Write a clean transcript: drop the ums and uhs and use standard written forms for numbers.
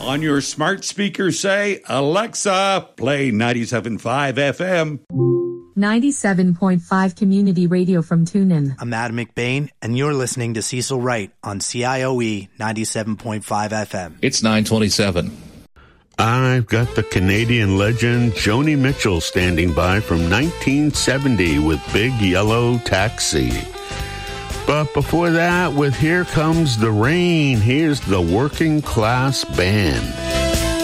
On your smart speaker, say, Alexa, play 97.5 FM. 97.5 Community Radio from TuneIn. I'm Adam McBain, and you're listening to Cecil Wright on CIOE 97.5 FM. It's 9:27. I've got the Canadian legend Joni Mitchell standing by from 1970 with Big Yellow Taxi. But before that, with Here Comes the Rain, here's the Working Class Band.